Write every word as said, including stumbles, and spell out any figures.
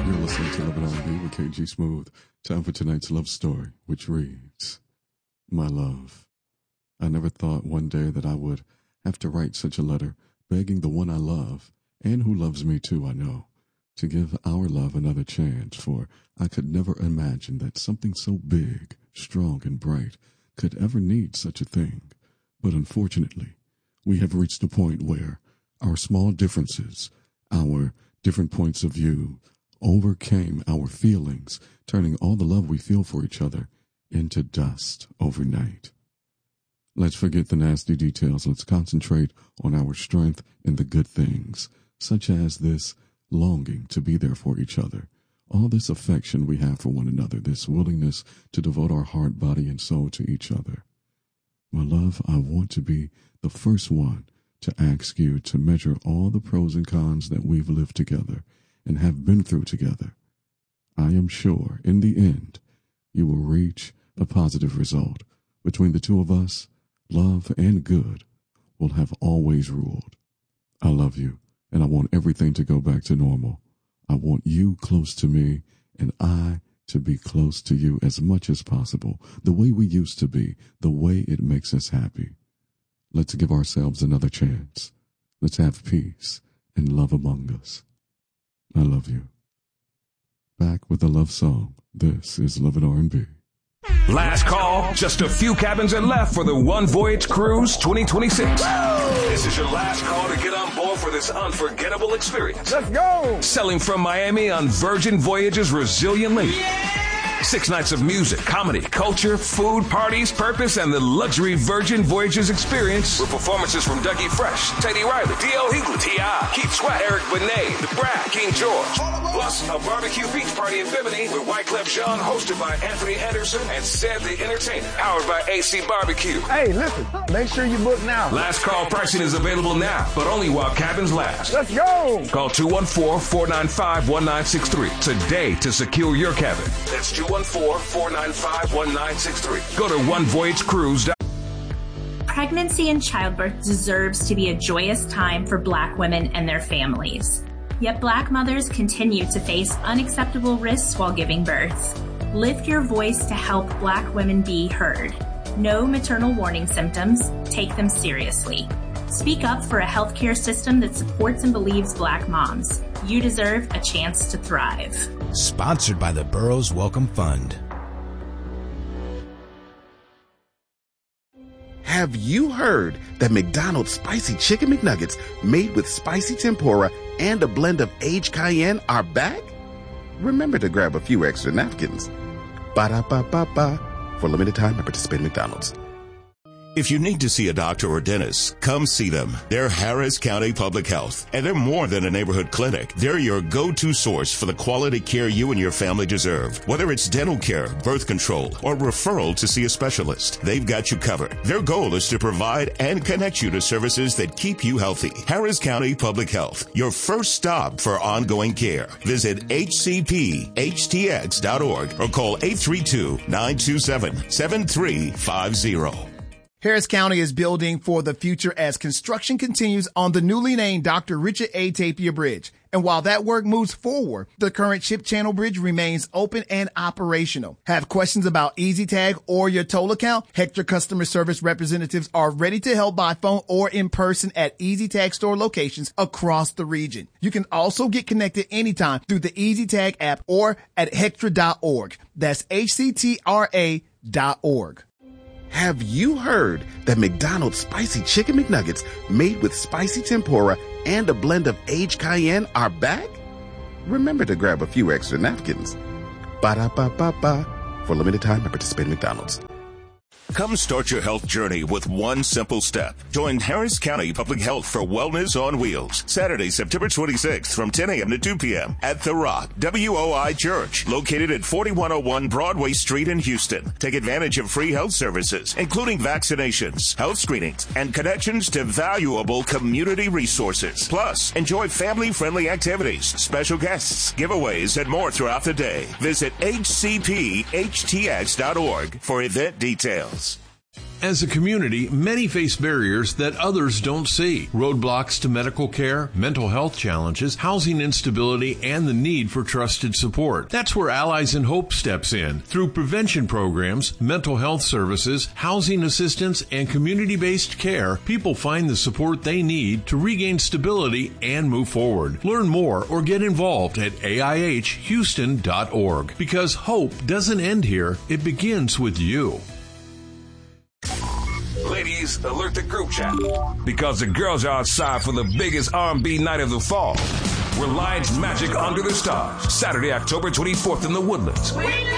You're listening to Love and R and B with K G Smooth. Time for tonight's love story, which reads, My love. I never thought one day that I would have to write such a letter begging the one I love, and who loves me too, I know, to give our love another chance, for I could never imagine that something so big, strong, and bright could ever need such a thing. But unfortunately, we have reached a point where our small differences, our different points of view, overcame our feelings, turning all the love we feel for each other into dust overnight. Let's forget the nasty details. Let's concentrate on our strength and the good things, such as this longing to be there for each other, all this affection we have for one another, this willingness to devote our heart, body, and soul to each other. My love, I want to be the first one to ask you to measure all the pros and cons that we've lived together and have been through together. I am sure, in the end, you will reach a positive result. Between the two of us, love and good will have always ruled. I love you, and I want everything to go back to normal. I want you close to me, and I to be close to you as much as possible, the way we used to be, the way it makes us happy. Let's give ourselves another chance. Let's have peace and love among us. I love you. Back with a love song. This is Love and R and B. Last call. Just a few cabins are left for the One Voyage Cruise twenty twenty-six. This is your last call to get on board for this unforgettable experience. Let's go! Sailing from Miami on Virgin Voyages Resilient Link. Yeah! Six nights of music, comedy, culture, food, parties, purpose, and the luxury Virgin Voyages experience with performances from Dougie Fresh, Teddy Riley, D L Hughley, T I, Keith Sweat, Eric Benet, The Brat, King George. Plus, a barbecue beach party in Bimini with Wyclef Jean, hosted by Anthony Anderson and Ced the Entertainer, powered by A C Barbecue. Hey, listen, make sure you book now. Last call pricing is available now, but only while cabins last. Let's go! Call two one four, four nine five, one nine six three today to secure your cabin. That's two one four, four nine five, one nine six three. Go to one voyage cruise dot com. Pregnancy and childbirth deserves to be a joyous time for Black women and their families. Yet Black mothers continue to face unacceptable risks while giving birth. Lift your voice to help Black women be heard. Know maternal warning symptoms. Take them seriously. Speak up for a healthcare system that supports and believes Black moms. You deserve a chance to thrive. Sponsored by the Burroughs Welcome Fund. Have you heard that McDonald's Spicy Chicken McNuggets made with spicy tempura and a blend of aged cayenne are back? Remember to grab a few extra napkins. Ba-da-ba-ba-ba. For limited time at participating McDonald's. If you need to see a doctor or dentist, come see them. They're Harris County Public Health, and they're more than a neighborhood clinic. They're your go-to source for the quality care you and your family deserve. Whether it's dental care, birth control, or referral to see a specialist, they've got you covered. Their goal is to provide and connect you to services that keep you healthy. Harris County Public Health, your first stop for ongoing care. Visit H C P H T X dot org or call eight three two, nine two seven, seven three five zero. Harris County is building for the future as construction continues on the newly named Doctor Richard A. Tapia Bridge. And while that work moves forward, the current Ship Channel Bridge remains open and operational. Have questions about EasyTag or your toll account? Hector customer service representatives are ready to help by phone or in person at EasyTag store locations across the region. You can also get connected anytime through the EasyTag app or at hectra dot org. That's H C T R A dot org. Have you heard that McDonald's Spicy Chicken McNuggets made with spicy tempura and a blend of aged cayenne are back? Remember to grab a few extra napkins. Ba-da-ba-ba-ba. For limited time at participating McDonald's. Come start your health journey with one simple step. Join Harris County Public Health for Wellness on Wheels, Saturday, September twenty-sixth from ten a.m. to two p.m. at The Rock W O I Church, located at forty-one oh one Broadway Street in Houston. Take advantage of free health services, including vaccinations, health screenings, and connections to valuable community resources. Plus, enjoy family-friendly activities, special guests, giveaways, and more throughout the day. Visit H C P H T X dot org for event details. As a community, many face barriers that others don't see. Roadblocks to medical care, mental health challenges, housing instability, and the need for trusted support. That's where Allies in Hope steps in. Through prevention programs, mental health services, housing assistance, and community-based care, people find the support they need to regain stability and move forward. Learn more or get involved at A I H Houston dot org. Because hope doesn't end here, it begins with you. Ladies, alert the group chat, because the girls are outside for the biggest R and B night of the fall. Reliance Magic Under the Stars, Saturday, October twenty-fourth in the Woodlands.